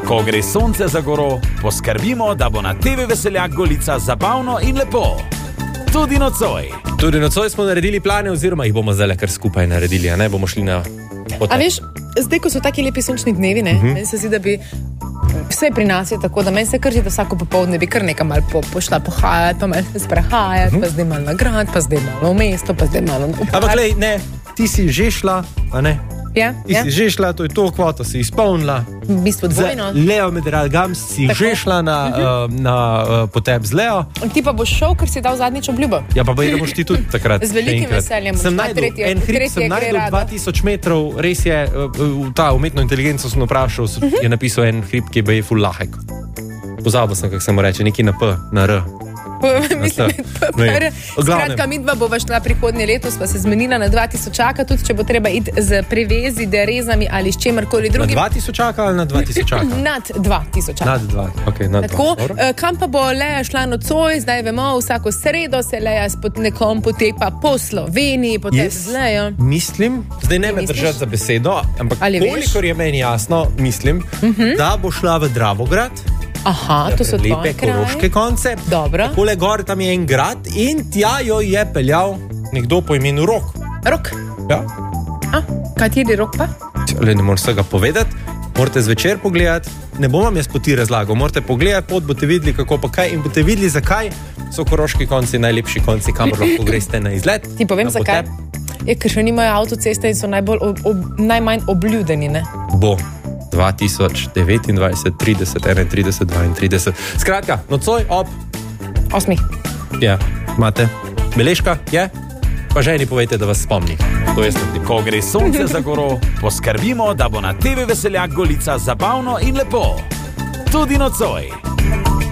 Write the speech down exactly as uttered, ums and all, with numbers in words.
Ko gre sonce za goro, poskrbimo, da bo na te ve Veseljak Golica zabavno in lepo. Tudi nocoj. Tudi nocoj smo naredili plane, oziroma jih bomo zdaj kar skupaj naredili, a ne bomo šli na potek. A veš, zdaj, ko so taki lepi sončni dnevi, ne, uh-huh. meni se zdi, da bi vse pri nas je tako, da meni se krži, da vsako popoldne bi kar nekaj malo po, pošla pohajati, pa malo se sprehajati, uh-huh. pa zdaj malo na grad, pa zdaj malo v mesto, pa zdaj malo v park. Ampak glej, ne, ti si že šla, a ne? Ja, ti ja. si že šla, to je to kvoto, si izpolnila. V bistvu dvojno. Z Leo Medral Gams si tako. Že šla na, uh-huh. uh, na uh, potep z Leo. Ti pa boš šel, ker si dal zadnjič obljubo. Ja, pa bej, da boš ti tudi takrat. Z velikim veseljem. Sem najdel, en hrib sem najdel dva tisoč metrov, res je, uh, ta umetno inteligenco sem vprašal, uh-huh. je napisal en hrib, ki je bej ful lahek. Pozabil sem, kako se mu reče, neki na P, na R. Mislim, skratka, midva bova šla prihodnje leto, sva se zmenila na dva tisočaka, tudi če bo treba iti z prevezi, derezami ali s čemarkoli drugim. Na dva tisočaka ali na dva tisočaka? Nad dva tisočaka. Nad dva, ok, nad Tako, dva. uh, kam pa bo Leja šla nocoj, zdaj vemo, vsako sredo se Leja s nekom potepa po Sloveniji, potem yes. z Lejo. Mislim, zdaj ne me držati za besedo, ampak ali kolikor je meni jasno, mislim, uh-huh. da bo šla v Dravograd. Aha, to so lepe koroške konce. Dobro. Takole gor tam je en grad in tja jo je peljal nekdo po imenu Rok. Rok? Ja. A, kateri Rok pa? Le ne morem vsega povedati, morate zvečer pogledati, ne bom vam jaz poti razlagal, morate pogledati pot, boste videli kako pa kaj in boste videli, zakaj so koroški konci najlepši konci, kamor lahko greste na izlet. Ti povem zakaj? Je, ker še nimajo avtoceste in so najbolj ob, ob, najmanj obljudeni, ne? Bo. dva tisoč devetindvajset, trideset, enaintrideset, dvaintrideset. Skratka, nocoj ob osmih. Ja, imate beležka, je? Pa ženi povejte, da vas spomni. To je sledi. Ko gre sonce za goro, poskrbimo, da bo na te ve Veseljak Golica zabavno in lepo. Tudi nocoj.